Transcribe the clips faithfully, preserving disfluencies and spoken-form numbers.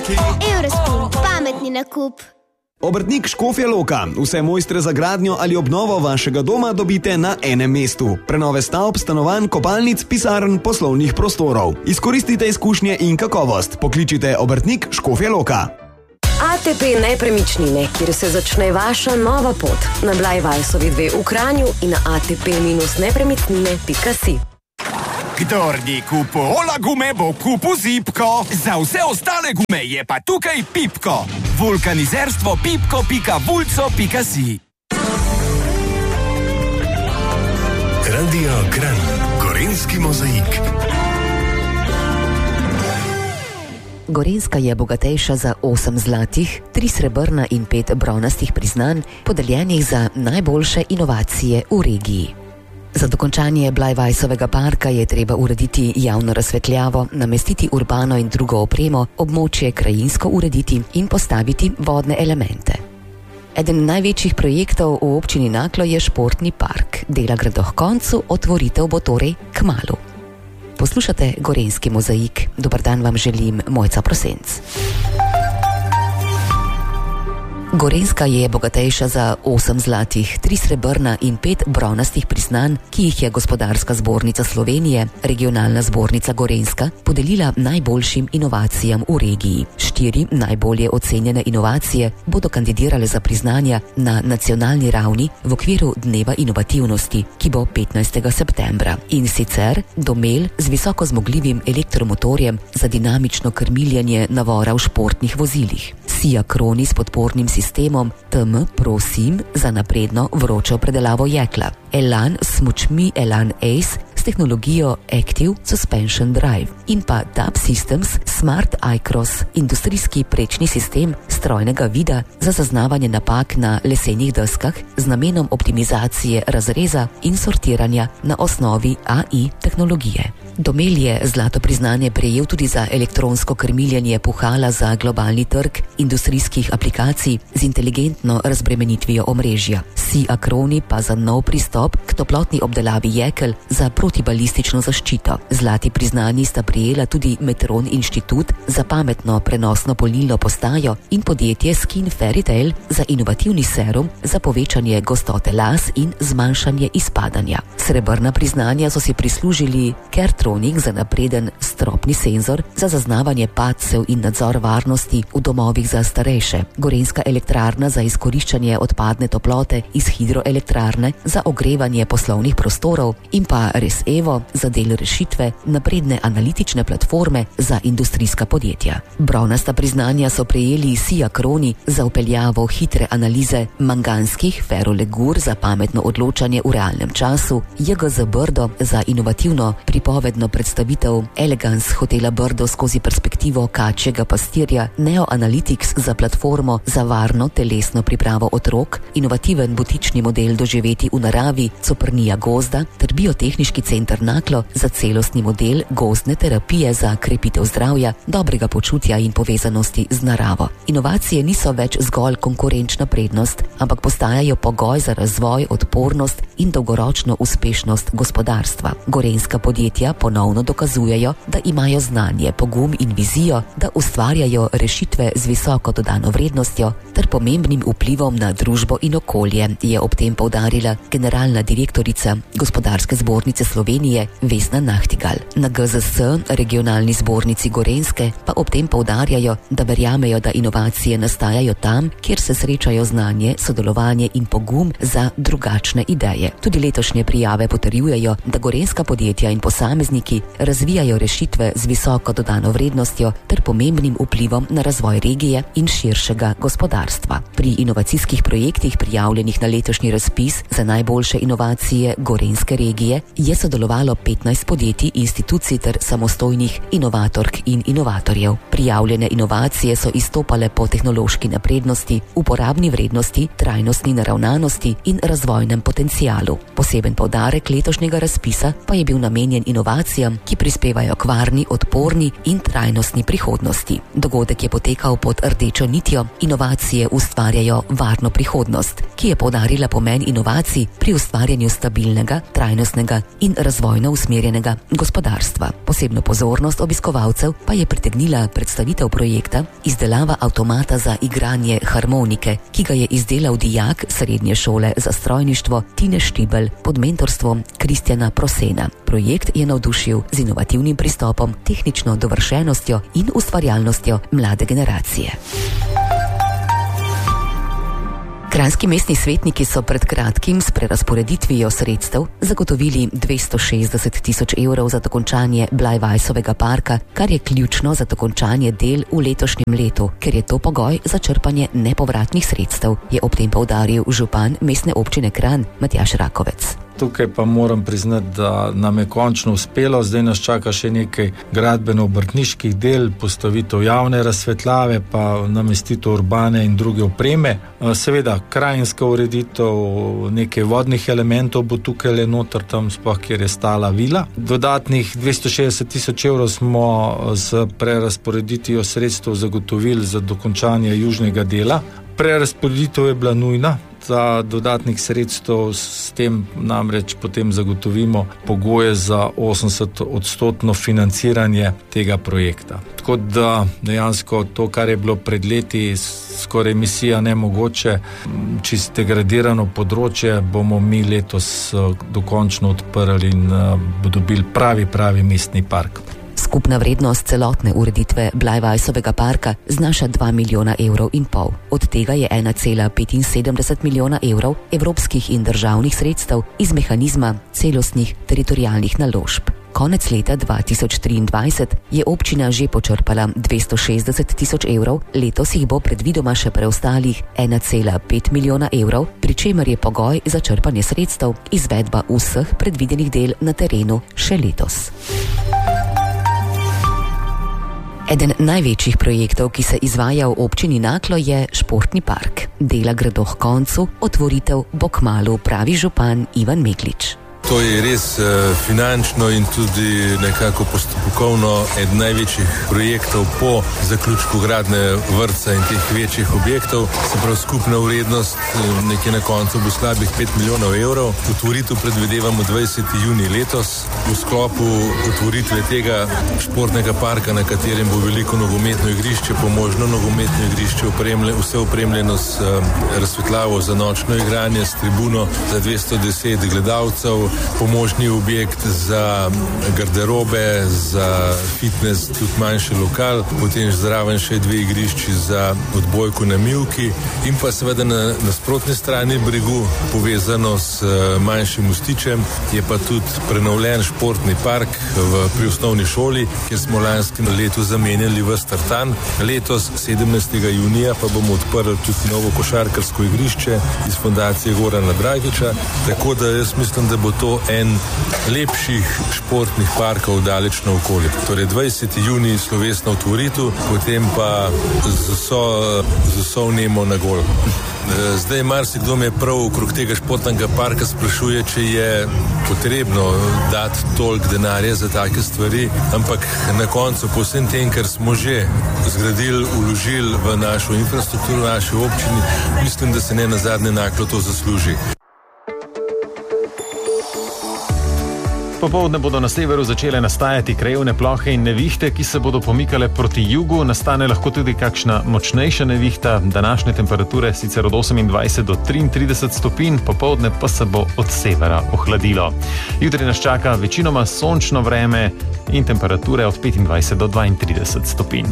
Zlaki. Eurospin, pametni nakup. Obrtnik Škofja Loka. Vse mojstre za gradnjo ali obnovo vašega doma dobite na enem mestu. Prenove stavb, stanovanj, kopalnic, pisarn, poslovnih prostorov. Izkoristite izkušnje in kakovost. Pokličite Obrtnik Škofja Loka. A T P Nepremičnine, kjer se začne vaša nova pot. Na Blajvajsovi dve v Kranju in na a t p nepremičnine pika si. Kdor ni kupu Ola gume, bo kupu Zipko. Za vse ostale gume je pa tukaj Pipko. Vulkanizerstvo pipko pika vulco pika si. Radio Kranj, Gorenjski mozaik. Gorenjska je bogatejša za osem zlatih, tri srebrna in pet bronastih priznanj, podeljenih za najboljše inovacije v regiji. Za dokončanje Blajvajsovega parka je treba urediti javno razsvetljavo, namestiti urbano in drugo opremo, območje krajinsko urediti in postaviti vodne elemente. Eden največjih projektov v občini Naklo je športni park. Dela gredo h koncu, otvoritev bo torej kmalu. Poslušate Gorenjski mozaik. Dobar dan vam želim, Mojca Prosenc. Gorenjska je bogatejša za osem zlatih, tri srebrna in pet bronastih priznanj, ki jih je Gospodarska zbornica Slovenije, Regionalna zbornica Gorenjska, podelila najboljšim inovacijam v regiji. Štiri najbolje ocenjene inovacije bodo kandidirale za priznanja na nacionalni ravni v okviru Dneva inovativnosti, ki bo petnajstega septembra. In sicer domel z visoko zmogljivim elektromotorjem za dinamično krmiljenje navora v športnih vozilih. Sia Kroni s podpornim sistemom T M Prosim za napredno vročo predelavo jekla. Elan s smučmi Elan Ace s tehnologijo Active Suspension Drive. In pa D A B Systems Smart iCross, industrijski prečni sistem strojnega vida za zaznavanje napak na lesenih deskah z namenom optimizacije razreza in sortiranja na osnovi A I tehnologije. Domel je zlato priznanje prejel tudi za elektronsko krmiljenje puhala za globalni trg industrijskih aplikacij z inteligentno razbremenitvijo omrežja. Sia Kroni pa za nov pristop k toplotni obdelavi jekel za protibalistično zaščito. Zlati priznanji sta prijela tudi Metron Inštitut za pametno prenosno polnilno postajo in podjetje Skin Fairytale za inovativni serum za povečanje gostote las in zmanjšanje izpadanja. Srebrna priznanja so si prislužili Kertronic za napreden stropni senzor za zaznavanje padcev in nadzor varnosti v domovih za starejše. Gorenjska elektrarna za izkoriščanje odpadne toplote iz hidroelektrarne za ogrevanje poslovnih prostorov in pa ResEvo za del rešitve napredne analitične platforme za industrijska podjetja. Bronasta priznanja so prejeli Sia Kroni za vpeljavo hitre analize manganskih ferolegur za pametno odločanje v realnem času, J G Z Brdo za inovativno pripovedno predstavitev Elegance hotela Brdo skozi perspektivo kačjega pastirja, Neo Analytics za platformo za varno telesno pripravo otrok, inovativen butični model doživeti v naravi Coprnija gozda ter biotehniški center Naklo za celostni model gozdne terapije za krepitev zdravja, dobrega počutja in povezanosti z naravo. Inovacije niso več zgolj konkurenčna prednost, ampak postajajo pogoj za razvoj, odpornost in dolgoročno uspešnost gospodarstva. Gorenjska podjetja ponovno dokazujejo, da imajo znanje, pogum in vizijo, da ustvarjajo rešitve z visoko dodano vrednostjo ter pomembnim vplivom na družbo in okolje, je ob tem poudarila generalna direktorica Gospodarske zbornice Slovenije Vesna Nahtigal. Na G Z S, regionalni zbornici Gorenjske, pa ob tem poudarjajo, da verjamejo, da inovacije nastajajo tam, kjer se srečajo znanje, sodelovanje in pogum za drugačne ideje. Tudi letošnje prijave potrjujejo, da gorenjska podjetja in posamezniki razvijajo rešitve z visoko dodano vrednostjo ter pomembnim vplivom na razvoj regije in širšega gospodarstva. Pri inovacijskih projektih prijavljenih na letošnji razpis za najboljše inovacije gorenjske regije je sodelovalo petnajst podjetij, institucij ter samostojnih inovatork in inovatorjev. Prijavljene inovacije so izstopale po tehnološki naprednosti, uporabni vrednosti, trajnostni naravnanosti in razvojnem potencialu. materialu. Poseben poudarek letošnjega razpisa pa je bil namenjen inovacijam, ki prispevajo k varni, odporni in trajnostni prihodnosti. Dogodek je potekal pod rdečo nitjo Inovacije ustvarjajo varno prihodnost, ki je poudarila pomen inovacij pri ustvarjanju stabilnega, trajnostnega in razvojno usmerjenega gospodarstva. Posebno pozornost obiskovalcev pa je pritegnila predstavitev projekta izdelava avtomata za igranje harmonike, ki ga je izdelal dijak srednje šole za strojništvo Tine Štibelj pod mentorstvom Kristjana Prosena. Projekt je navdušil z inovativnim pristopom, tehnično dovršenostjo in ustvarjalnostjo mlade generacije. Kranjski mestni svetniki so pred kratkim s prerazporeditvijo sredstev zagotovili dvesto šestdeset tisoč evrov za dokončanje Blajvajsovega parka, kar je ključno za dokončanje del v letošnjem letu, ker je to pogoj za črpanje nepovratnih sredstev, je ob tem poudaril župan mestne občine Kranj Matjaž Rakovec. Tukaj pa moram priznati, da nam je končno uspelo, zdaj nas čaka še nekaj gradbeno-obrtniških del, postavitev javne razsvetljave, pa namestitev urbane in druge opreme. Seveda, krajinska ureditev, nekaj vodnih elementov bo tukaj le noter, tam sploh, kjer je stala vila. Dodatnih dvesto šestdeset tisoč evrov smo z prerazporeditvijo sredstev zagotovili za dokončanje južnega dela. Prerazporeditev je bila nujna, za dodatnih sredstev, s tem namreč potem zagotovimo pogoje za osemdeset odstotno financiranje tega projekta. Tako da dejansko to, kar je bilo pred leti skoraj misija nemogoče, čisto degradirano področje, bomo mi letos dokončno odprli in bo dobil pravi, pravi mestni park. Skupna vrednost celotne ureditve Blajvajsovega parka znaša dva milijona evrov in pol. Od tega je ena cela petinsedemdeset milijona evrov evropskih in državnih sredstev iz mehanizma celostnih teritorialnih naložb. Konec leta dva tisoč triindvajset je občina že počrpala dvesto šestdeset tisoč evrov, letos jih bo predvidoma še preostalih ena cela pet milijona evrov, pri čemer je pogoj za črpanje sredstev izvedba vseh predvidenih del na terenu še letos. Eden največjih projektov, ki se izvaja v občini Naklo, je športni park. Dela gredo h koncu, otvoritev bo kmalu, pravi župan Ivan Meglič. To je res uh, finančno in tudi nekako postopkovno eden največjih projektov po zaključku gradnje vrtca in teh večjih objektov. Se pravi, skupna vrednost nekje na koncu bo slabih pet milijonov evrov. Otvoritev predvidevamo dvajseti junij letos. V sklopu otvoritve tega športnega parka, na katerem bo veliko nogometno igrišče, pomožno nogometno igrišče, opremlje, vse opremljeno s uh, razsvetljavo za nočno igranje, s tribuno za dvesto deset gledalcev, pomožni objekt za garderobe, za fitness, tudi manjši lokal, potem zraven še dve igrišči za odbojko na mivki in pa seveda na nasprotni strani bregu, povezano s manjšim mostičem, je pa tudi prenovljen športni park v, pri osnovni šoli, kjer smo lanskem letu zamenjali ves tartan. Letos, sedemnajstega junija, pa bomo odprli tudi novo košarkarsko igrišče iz fundacije Gorana Dragiča, tako da jaz mislim, da bo to en lepših športnih parkov daleč naokoli. Torej dvajseti junij slovesna otvoritev, potem pa z vso, z vso vnemo na gol. Zdaj marsikdo me prav okrog tega športnega parka sprašuje, če je potrebno dati toliko denarja za take stvari, ampak na koncu po vsem tem, kar smo že zgradili, vložili v našo infrastrukturo, v naši občini, mislim, da se ne nazadnje Naklo to zasluži. Popoldne bodo na severu začele nastajati krajevne plohe in nevihte, ki se bodo pomikale proti jugu. Nastane lahko tudi kakšna močnejša nevihta. Današnje temperature sicer od osemindvajset do triintrideset stopinj, popoldne pa se bo od severa ohladilo. Jutri nas čaka večinoma sončno vreme in temperature od petindvajset do dvaintrideset stopinj.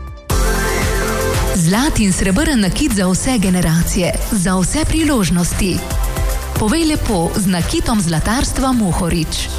Zlat in srebrn nakit za vse generacije, za vse priložnosti. Povej lepo z nakitom zlatarstva Mohorič.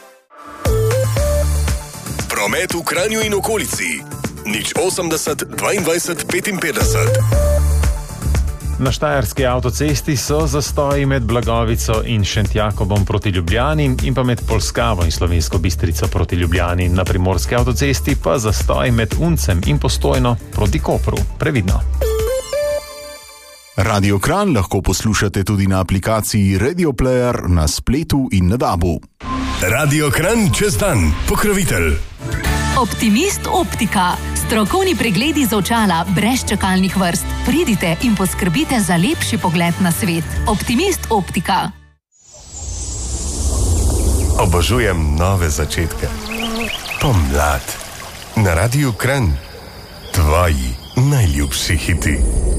Promet v Kranju in okolici. nič osemdeset dvaindvajset petinpetdeset. Na štajerski avtocesti so zastoji med Blagovico in Šentjakobom proti Ljubljani in pa med Polskavo in Slovensko Bistrico proti Ljubljani. Na primorski avtocesti pa zastoj med Uncem in Postojno proti Kopru. Previdno. Radio Kranj lahko poslušate tudi na aplikaciji Radio Player na spletu in na dabu. Radio Kranj čez dan, pokrovitelj. Optimist optika. Strokovni pregledi z očala brez čakalnih vrst. Pridite in poskrbite za lepši pogled na svet. Optimist optika. Obožujem nove začetke. Pomlad. Na Radiu Kranj. Tvoji najljubši hiti.